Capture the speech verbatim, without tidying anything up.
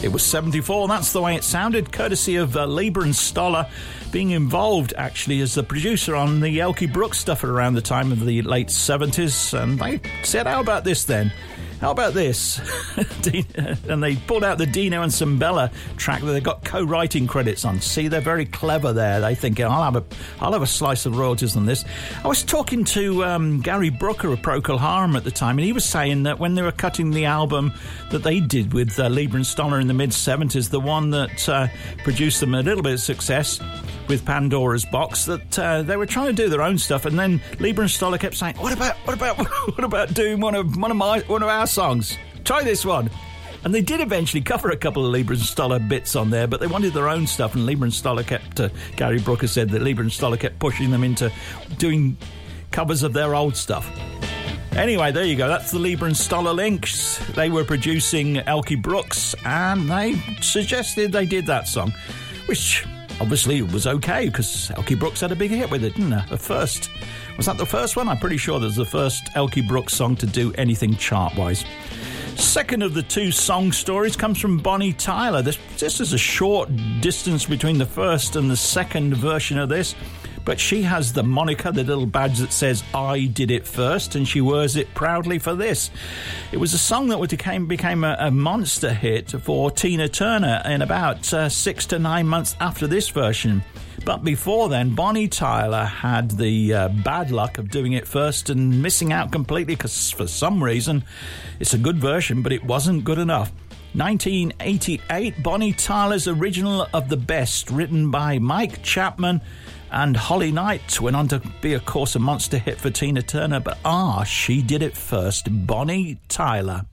It was seventy-four. That's the way it sounded, courtesy of uh, Leiber and Stoller, being involved actually as the producer on the Elkie Brooks stuff around the time of the late seventies. And they said, how about this then? How about this? And they pulled out the Dino and Simbella track that they got co-writing credits on. See, they're very clever there. They think, I'll have a, I'll have a slice of royalties on this. I was talking to um, Gary Brooker of Procol Harum at the time, and he was saying that when they were cutting the album that they did with uh, Leiber and Stoller in the mid-seventies, the one that uh, produced them a little bit of success with Pandora's Box, that uh, they were trying to do their own stuff, and then Leiber and Stoller kept saying, "What about, what about, what about doing one of one of my one of our songs? Try this one." And they did eventually cover a couple of Leiber and Stoller bits on there, but they wanted their own stuff, and Leiber and Stoller kept. Uh, Gary Brooker said that Leiber and Stoller kept pushing them into doing covers of their old stuff. Anyway, there you go. That's the Leiber and Stoller links. They were producing Elkie Brooks, and they suggested they did that song, which obviously it was okay because Elkie Brooks had a big hit with it, didn't they? The first, was that the first one? I'm pretty sure that was the first Elkie Brooks song to do anything chart-wise. Second of the two song stories comes from Bonnie Tyler. This, this is a short distance between the first and the second version of this, but she has the moniker, the little badge that says, "I did it first," and she wears it proudly for this. It was a song that became, became a, a monster hit for Tina Turner in about uh, six to nine months after this version. But before then, Bonnie Tyler had the uh, bad luck of doing it first and missing out completely because for some reason it's a good version, but it wasn't good enough. nineteen eighty-eight, Bonnie Tyler's Original of the Best, written by Mike Chapman and Holly Knight, went on to be, of course, a monster hit for Tina Turner, but ah, she did it first. Bonnie Tyler.